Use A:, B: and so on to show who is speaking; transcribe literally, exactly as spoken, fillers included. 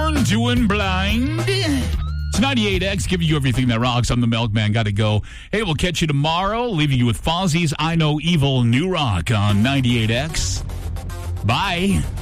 A: Born Doing Blind. It's ninety-eight X giving you everything that rocks. I'm the Milkman. Got to go. Hey, we'll catch you tomorrow. Leaving you with Fozzie's I Know Evil New Rock on ninety-eight X. Bye.